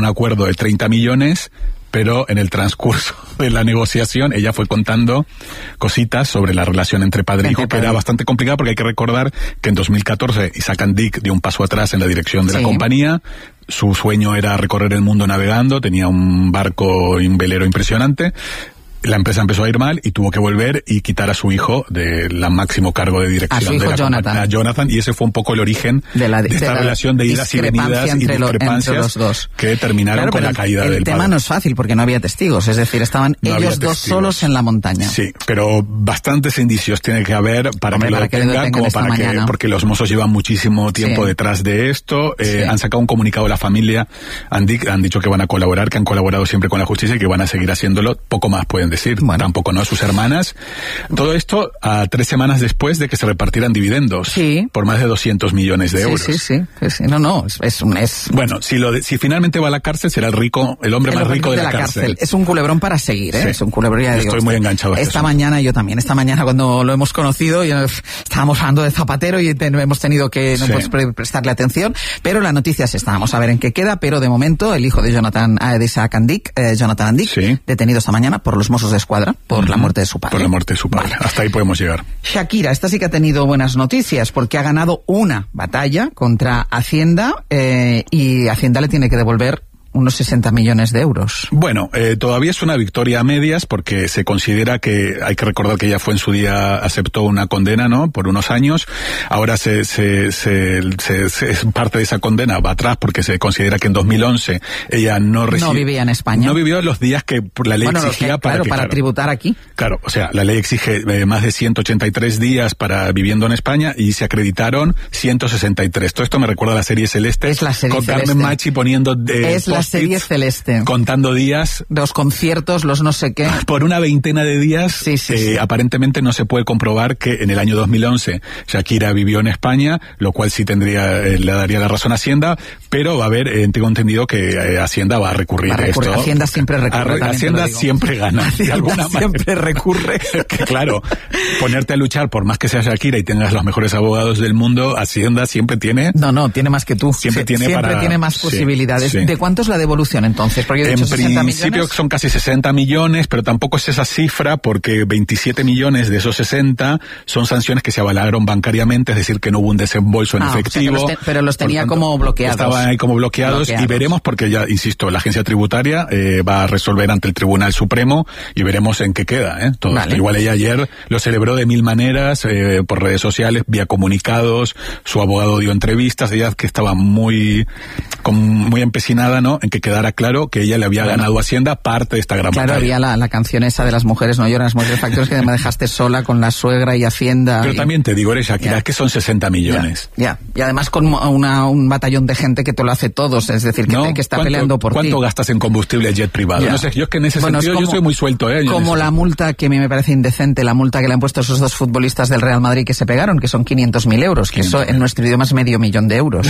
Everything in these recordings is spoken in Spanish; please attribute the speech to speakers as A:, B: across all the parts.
A: un acuerdo de 30 millones, pero en el transcurso de la negociación ella fue contando cositas sobre la relación entre padre e hijo, que era bastante complicada, porque hay que recordar que en 2014 Isaac Andic dio un paso atrás en la dirección de la compañía. Su sueño era recorrer el mundo navegando, tenía un barco y un velero impresionante. La empresa empezó a ir mal y tuvo que volver y quitar a su hijo del máximo cargo de dirección de la compañía, Jonathan, y ese fue un poco el origen de esta relación de idas y venidas y discrepancias
B: los dos,
A: que terminaron con la caída del padre.
B: El tema no es fácil porque no había testigos, es decir, estaban ellos dos solos en la montaña.
A: Sí, pero bastantes indicios tiene que haber para que lo detengan, como para que, porque los mozos llevan muchísimo tiempo detrás de esto. Han sacado un comunicado de la familia Andic, han dicho que van a colaborar, que han colaborado siempre con la justicia y que van a seguir haciéndolo. Poco más pueden decir, tampoco, ¿no? Sus hermanas. Todo esto a 3 semanas después de que se repartieran dividendos por más de 200 millones de euros.
B: Sí. No, es...
A: Bueno, si finalmente va a la cárcel, será el hombre más rico de la cárcel.
B: Es un culebrón para seguir, ¿eh? Es un culebrón, ya digo.
A: Estoy muy enganchado a
B: esta mañana yo también. Esta mañana cuando lo hemos conocido, estábamos hablando de Zapatero y hemos tenido que prestarle atención, pero la noticia es esta. Vamos a ver en qué queda, pero de momento el hijo de Isaac Andic, Jonathan Andic, detenido esta mañana por los Mossos de Escuadra por la muerte de su padre.
A: Por la muerte de su padre. Hasta ahí podemos llegar.
B: Shakira, esta sí que ha tenido buenas noticias porque ha ganado una batalla contra Hacienda y Hacienda le tiene que devolver unos 60 millones de euros.
A: Bueno, todavía es una victoria a medias porque se considera que, hay que recordar que ella fue en su día, aceptó una condena, ¿no? Por unos años. Ahora parte de esa condena va atrás porque se considera que en 2011 ella no
B: vivía en España.
A: No vivió los días que la ley exigía
B: para tributar aquí.
A: Claro, o sea, la ley exige más de 183 días para viviendo en España y se acreditaron 163. Todo esto me recuerda a la serie Celeste.
B: Es la serie
A: con
B: Celeste.
A: Carmen Machi poniendo
B: la serie Celeste.
A: Contando días.
B: Los conciertos, los no sé qué.
A: Por una veintena de días.
B: Sí.
A: Aparentemente no se puede comprobar que en el año 2011 Shakira vivió en España, lo cual sí le daría la razón a Hacienda, pero va a haber, tengo entendido que Hacienda va a recurrir a esto.
B: Hacienda siempre recurre.
A: Hacienda siempre gana.
B: Hacienda
A: de alguna
B: siempre recurre.
A: Que claro, ponerte a luchar por más que sea Shakira y tengas los mejores abogados del mundo, Hacienda siempre tiene...
B: No, tiene más que tú. Siempre tiene más posibilidades.
A: Sí.
B: ¿De cuánto es la devolución entonces? Porque
A: en principio son casi 60 millones, pero tampoco es esa cifra porque 27 millones de esos 60 son sanciones que se avalaron bancariamente, es decir, que no hubo un desembolso en efectivo.
B: O sea, pero los tenía como bloqueados.
A: Estaban ahí como bloqueados y veremos porque ya, insisto, la agencia tributaria va a resolver ante el Tribunal Supremo y veremos en qué queda. Todo esto. Igual ella ayer lo celebró de 1000 maneras, por redes sociales, vía comunicados, su abogado dio entrevistas, ella que estaba muy empecinada, ¿no? En que quedara claro que ella le había ganado a Hacienda parte de esta gran batalla.
B: Claro, había la canción esa de las mujeres no lloran, las mujeres factores, que me dejaste sola con la suegra y Hacienda.
A: Pero también te digo, Shakira, es que son 60 millones.
B: Ya. Y además con un batallón de gente que te lo hace todos, es decir, que está peleando por ti.
A: ¿Cuánto gastas en combustible jet privado? No sé, yo es que en ese sentido yo soy muy suelto,
B: Como la multa que a mí me parece indecente, la multa que le han puesto esos dos futbolistas del Real Madrid que se pegaron, que son 500.000 euros, que eso en nuestro idioma es $500.000 de euros.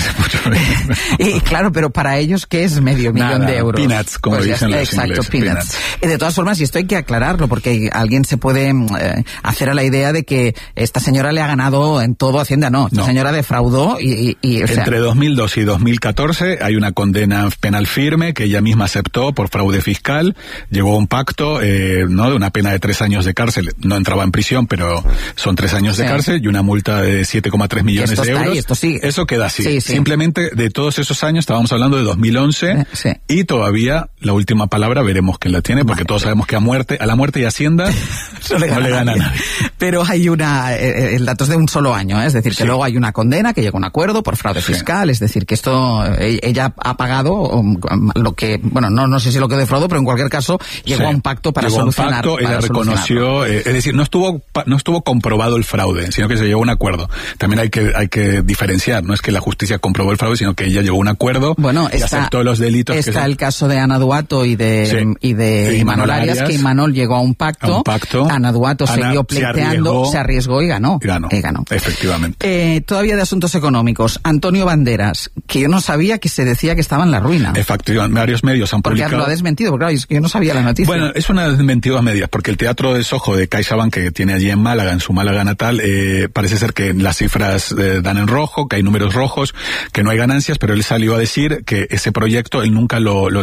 B: Y claro, pero para ellos, ¿qué es $500.000 de euros?
A: Peanuts, como dicen los ingleses.
B: Peanuts. De todas formas, y esto hay que aclararlo, porque alguien se puede hacer a la idea de que esta señora le ha ganado en todo Hacienda. No, esta señora defraudó y
A: entre 2002 y 2014 hay una condena penal firme que ella misma aceptó por fraude fiscal. Llegó a un pacto, ¿no? De una pena de 3 años de cárcel. No entraba en prisión, pero son 3 años de cárcel y una multa de 7,3 millones de euros.
B: Esto sigue.
A: Eso queda así. Simplemente de todos esos años, estábamos hablando de 2011 y todavía la última palabra veremos quién la tiene, porque todos sabemos que a la muerte y Hacienda no le gana a nadie.
B: Pero hay el dato es de un solo año, es decir, que luego hay una condena, que llega a un acuerdo por fraude fiscal, es decir, que esto ella ha pagado lo que, bueno, no sé si lo que defraudó, pero en cualquier caso llegó a un pacto para solucionar.
A: Ella reconoció, es decir, no estuvo comprobado el fraude, sino que se llegó a un acuerdo. También hay que diferenciar, no es que la justicia comprobó el fraude, sino que ella llegó a un acuerdo y aceptó los delitos.
B: Está el caso de Ana Duato y de Imanol Arias, que Imanol llegó a un pacto. Ana Duato siguió pleiteando, se arriesgó y ganó.
A: Ganó. Efectivamente.
B: Todavía de asuntos económicos, Antonio Banderas, que yo no sabía que se decía que estaba en la ruina.
A: Efectivamente, varios medios han publicado.
B: Porque lo ha desmentido, porque claro, yo no sabía la noticia.
A: Bueno, es una desmentido a medias, porque el Teatro de Soho de CaixaBank que tiene allí en Málaga, en su Málaga natal, parece ser que las cifras dan en rojo, que hay números rojos, que no hay ganancias, pero él salió a decir que ese proyecto él nunca lo